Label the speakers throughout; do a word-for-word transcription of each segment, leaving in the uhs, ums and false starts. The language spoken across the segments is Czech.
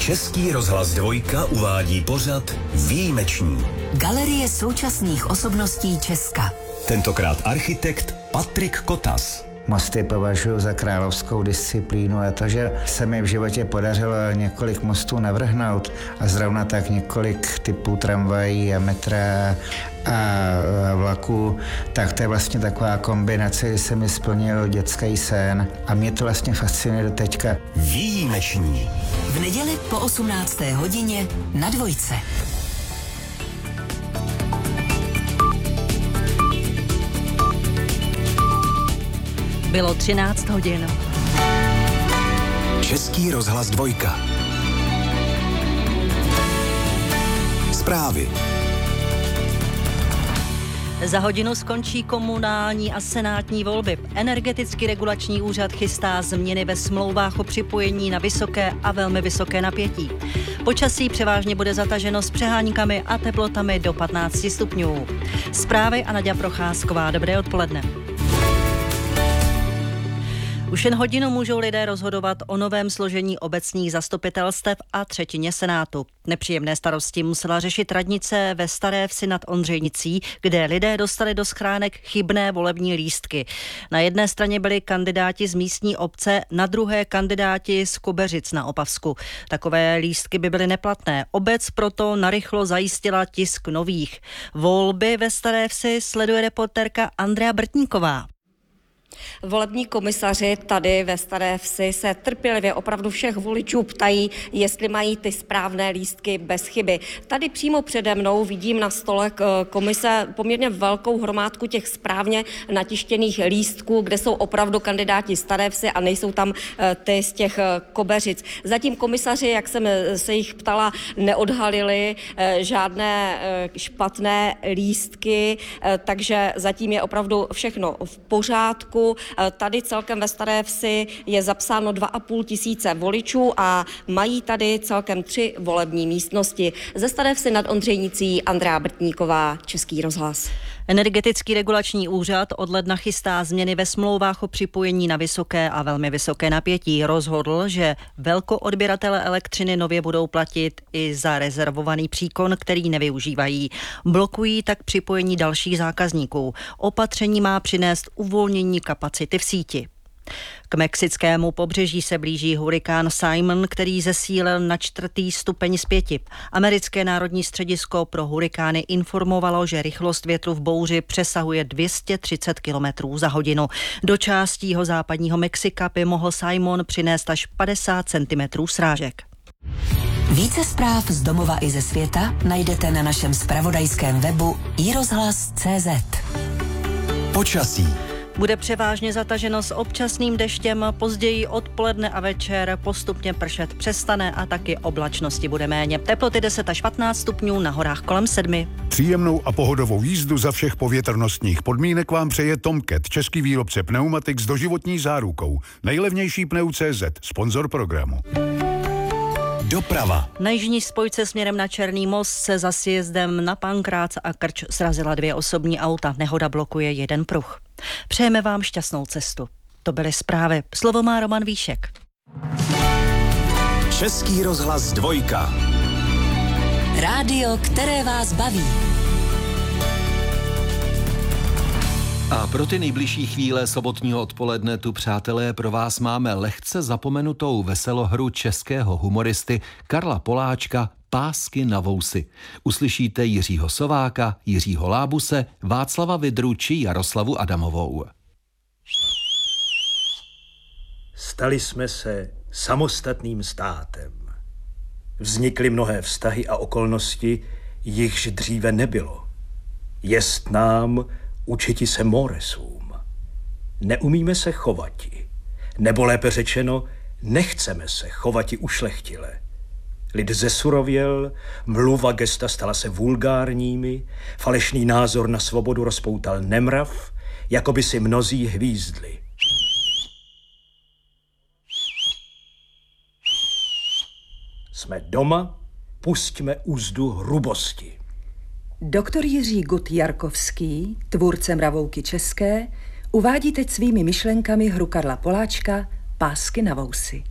Speaker 1: Český rozhlas Dvojka uvádí pořad Výjimeční.
Speaker 2: Galerie současných osobností Česka.
Speaker 1: Tentokrát architekt Patrik Kotas.
Speaker 3: Mosty považuji za královskou disciplínu a to, že se mi v životě podařilo několik mostů navrhnout a zrovna tak několik typů tramvají a metra a vlaků, tak to je vlastně taková kombinace, kdy se mi splnil dětský sen a mě to vlastně fascinuje do teďka.
Speaker 1: Výjimeční.
Speaker 2: V neděli po osmnácté hodině na Dvojce.
Speaker 4: Bylo třináct hodin.
Speaker 1: Český rozhlas Dvojka. Zprávy.
Speaker 4: Za hodinu skončí komunální a senátní volby. Energetický regulační úřad chystá změny ve smlouvách o připojení na vysoké a velmi vysoké napětí. Počasí převážně bude zataženo s přeháňkami a teplotami do patnáct stupňů. Zprávy a Naďa Procházková. Dobré odpoledne. Už jen hodinu můžou lidé rozhodovat o novém složení obecních zastupitelstev a třetině senátu. Nepříjemné starosti musela řešit radnice ve Staré Vsi nad Ondřejnicí, kde lidé dostali do schránek chybné volební lístky. Na jedné straně byli kandidáti z místní obce, na druhé kandidáti z Kobeřic na Opavsku. Takové lístky by byly neplatné. Obec proto narychlo zajistila tisk nových. Volby ve Staré Vsi sleduje reportérka Andrea Brtníková.
Speaker 5: Volební komisaři tady ve Staré Vsi se trpělivě opravdu všech voličů ptají, jestli mají ty správné lístky bez chyby. Tady přímo přede mnou vidím na stole komise poměrně velkou hromádku těch správně natištěných lístků, kde jsou opravdu kandidáti Staré Vsi a nejsou tam ty z těch Kobeřic. Zatím komisaři, jak jsem se jich ptala, neodhalili žádné špatné lístky, takže zatím je opravdu všechno v pořádku. Tady celkem ve Staré Vsi je zapsáno dva a půl tisíce voličů a mají tady celkem tři volební místnosti. Ze Staré Vsi nad Ondřejnicí Andrea Brtníková, Český rozhlas.
Speaker 4: Energetický regulační úřad od ledna chystá změny ve smlouvách o připojení na vysoké a velmi vysoké napětí. Rozhodl, že velkoodběratele elektřiny nově budou platit i za rezervovaný příkon, který nevyužívají. Blokují tak připojení dalších zákazníků. Opatření má přinést uvolnění kapacity v síti. K mexickému pobřeží se blíží hurikán Simon, který zesílil na čtvrtý stupeň z pěti. Americké národní středisko pro hurikány informovalo, že rychlost větru v bouři přesahuje dvě stě třicet kilometrů za hodinu. Do částí jeho západního Mexika by mohl Simon přinést až padesát centimetrů srážek.
Speaker 2: Více zpráv z domova i ze světa najdete na našem zpravodajském webu i rozhlas tečka cé zet.
Speaker 1: Počasí.
Speaker 4: Bude převážně zataženo s občasným deštěm, později odpoledne a večer postupně pršet přestane a taky oblačnosti bude méně. Teploty deset až patnáct stupňů, na horách kolem sedmi.
Speaker 6: Příjemnou a pohodovou jízdu za všech povětrnostních podmínek vám přeje Tomcat, český výrobce pneumatik s doživotní zárukou. Nejlevnější pneu tečka cé zet, sponzor programu.
Speaker 1: Doprava.
Speaker 4: Na jižní spojce směrem na Černý most se za sjezdem na Pankrác a Krč srazila dvě osobní auta. Nehoda blokuje jeden pruh. Přejeme vám šťastnou cestu. To byly zprávy. Slovo má Roman Víšek.
Speaker 1: Český rozhlas Dvojka.
Speaker 2: Rádio, které vás baví.
Speaker 7: A pro ty nejbližší chvíle sobotního odpoledne tu, přátelé, pro vás máme lehce zapomenutou veselohru českého humoristy Karla Poláčka Pásky na vousy. Uslyšíte Jiřího Sováka, Jiřího Lábuse, Václava Vidru či Jaroslavu Adamovou.
Speaker 8: Stali jsme se samostatným státem. Vznikly mnohé vztahy a okolnosti, jichž dříve nebylo. Jest nám učiti se moresům. Neumíme se chovati. Nebo lépe řečeno, nechceme se chovati ušlechtile. Lid zesurověl, mluva gesta stala se vulgárními, falešný názor na svobodu rozpoutal nemrav, jako by si mnozí hvízdli. Jsme doma, pusťme úzdu hrubosti.
Speaker 9: Doktor Jiří Gut Jarkovský, tvůrce Mravouky české, uvádí teď svými myšlenkami hru Karla Poláčka Pásky na vousy.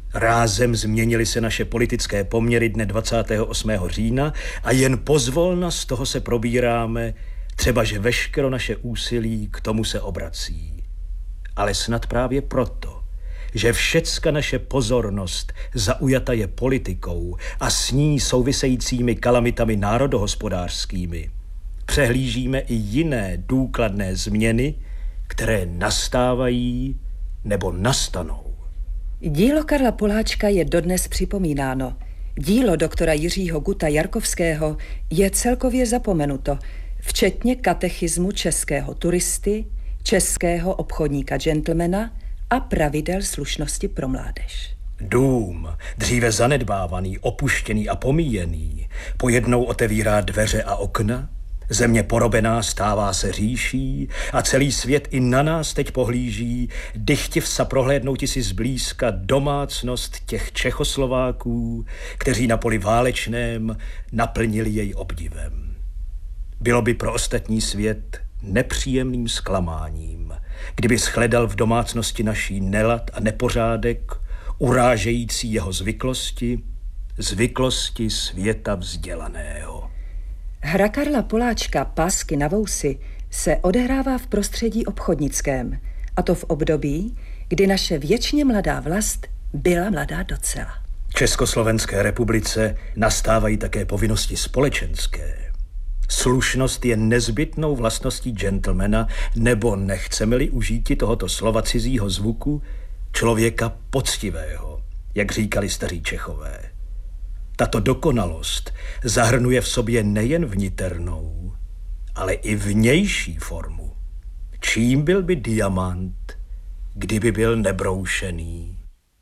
Speaker 8: Rázem změnily se naše politické poměry dne dvacátého osmého října a jen pozvolna z toho se probíráme, třeba že veškero naše úsilí k tomu se obrací. Ale snad právě proto, že všecka naše pozornost zaujata je politikou a s ní souvisejícími kalamitami národohospodářskými, přehlížíme i jiné důkladné změny, které nastávají nebo nastanou.
Speaker 9: Dílo Karla Poláčka je dodnes připomínáno. Dílo doktora Jiřího Guta Jarkovského je celkově zapomenuto, včetně katechismu českého turisty, českého obchodníka gentlemana a pravidel slušnosti pro mládež.
Speaker 8: Dům, dříve zanedbávaný, opuštěný a pomíjený, pojednou otevírá dveře a okna, země porobená stává se říší a celý svět i na nás teď pohlíží, dychtiv sa prohlédnouti si zblízka domácnost těch Čechoslováků, kteří na poli válečném naplnili jej obdivem. Bylo by pro ostatní svět nepříjemným zklamáním, kdyby shledal v domácnosti naší nelad a nepořádek, urážející jeho zvyklosti, zvyklosti světa vzdělaného.
Speaker 9: Hra Karla Poláčka Pásky na vousy se odehrává v prostředí obchodnickém, a to v období, kdy naše věčně mladá vlast byla mladá docela.
Speaker 8: Československé republice nastávají také povinnosti společenské. Slušnost je nezbytnou vlastností gentlemana, nebo nechceme-li užíti tohoto slova cizího zvuku, člověka poctivého, jak říkali staří Čechové. Tato dokonalost zahrnuje v sobě nejen vniternou, ale i vnější formu. Čím byl by diamant, kdyby byl nebroušený?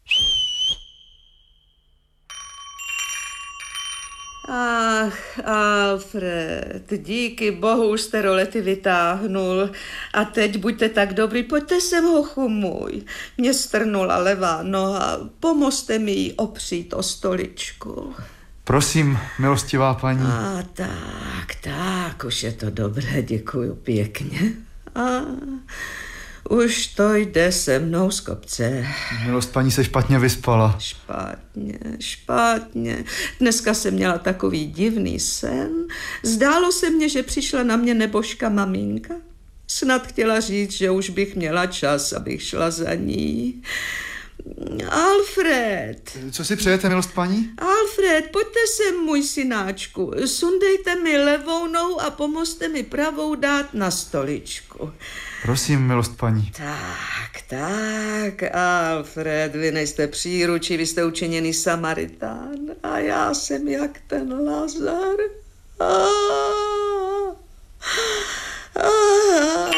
Speaker 10: Ach, Alfred, díky bohu už jste rolety vytáhnul. A teď buďte tak dobrý, pojďte sem, hochu můj. Mě strnula levá noha, pomozte mi ji opřít o stoličku.
Speaker 11: Prosím, milostivá paní.
Speaker 10: A tak, tak, už je to dobré, děkuju pěkně. A už to jde se mnou z kopce.
Speaker 11: Milost paní se špatně vyspala.
Speaker 10: Špatně, špatně. Dneska jsem měla takový divný sen. Zdálo se mně, že přišla na mě nebožka maminka. Snad chtěla říct, že už bych měla čas, abych šla za ní. Alfred.
Speaker 11: Co si přejete, milost paní?
Speaker 10: Alfred, pojďte sem, můj synáčku. Sundejte mi levou nohu a pomozte mi pravou dát na stoličku.
Speaker 11: Prosím, milost paní.
Speaker 10: Tak, tak, Alfred, vy nejste příručí, vy jste učiněný Samaritán a já jsem jak ten Lazar. Ah, ah.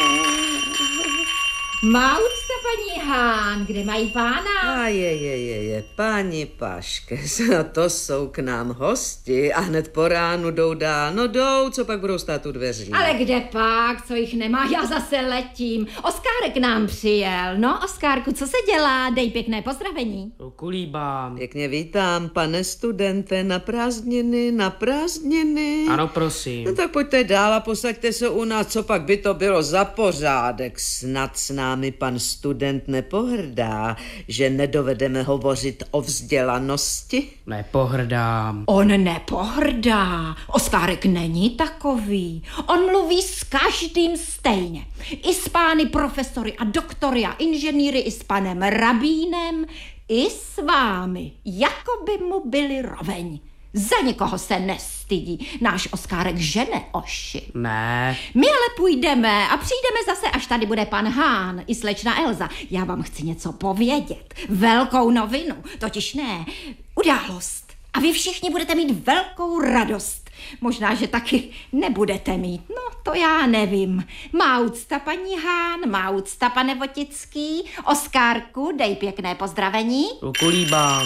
Speaker 12: Má úcta, paní Hán, kde mají pána?
Speaker 10: A je, je, je, je, paní Paškes, to jsou k nám hosti a hned po ránu jdou dál. No jdou, co pak budou stát u dveří?
Speaker 12: Ale kde pak, co jich nemá, já zase letím. Oskárek nám přijel. No, Oskárku, co se dělá? Dej pěkné pozdravení.
Speaker 10: Kulíbám. Pěkně vítám, pane studente, na prázdniny, na prázdniny.
Speaker 13: Ano, prosím.
Speaker 10: No tak pojďte dál a posaďte se u nás, co pak by to bylo za pořádek. Snad s námi pan student nepohrdá, že nedovedeme hovořit o vzdělanosti?
Speaker 13: Nepohrdám.
Speaker 12: On nepohrdá. Oskárek není takový. On mluví s každým stejně. I s pány profesory a doktory a inženýry, i s panem rabínem, i s vámi. Jako by mu byli roveň. Za někoho se nestydí. Náš Oskárek žene, oši.
Speaker 13: Ne.
Speaker 12: My ale půjdeme a přijdeme zase, až tady bude pan Hán i slečna Elza. Já vám chci něco povědět. Velkou novinu. Totiž ne, událost. A vy všichni budete mít velkou radost. Možná, že taky nebudete mít. No, to já nevím. Má úcta, paní Hán, má úcta, pane Votický. Oskárku, dej pěkné pozdravení.
Speaker 13: Kulíbám.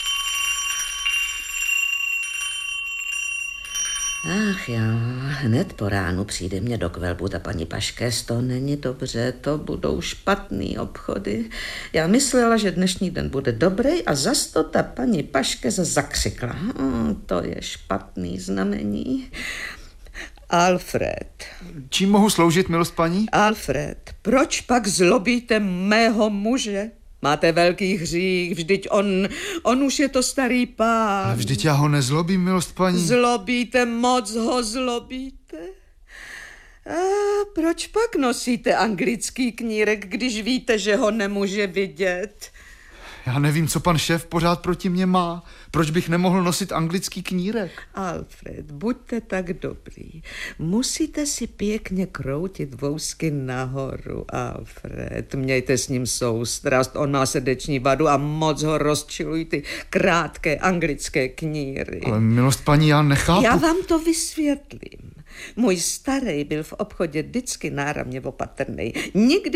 Speaker 10: Ach já, hned po ránu přijde mě do kvelbu ta paní Paškes, to není dobře, to budou špatný obchody. Já myslela, že dnešní den bude dobrý a zas to ta paní Paškes zakřikla. Oh, to je špatný znamení. Alfred.
Speaker 11: Čím mohu sloužit, milost paní?
Speaker 10: Alfred, proč pak zlobíte mého muže?
Speaker 14: Máte velký hřích, vždyť on, on už je to starý pán.
Speaker 11: Ale vždyť já ho nezlobím, milost paní.
Speaker 14: Zlobíte, moc ho zlobíte? A proč pak nosíte anglický knírek, když víte, že ho nemůže vidět?
Speaker 11: Já nevím, co pan šéf pořád proti mně má. Proč bych nemohl nosit anglický knírek?
Speaker 14: Alfred, buďte tak dobrý. Musíte si pěkně kroutit vousky nahoru, Alfred. Mějte s ním soustrast, on má srdeční vadu a moc ho rozčilují ty krátké anglické kníry.
Speaker 11: Ale milost paní, já nechápu.
Speaker 14: Já vám to vysvětlím. Můj starý byl v obchodě vždycky náramně opatrnej. Nikdy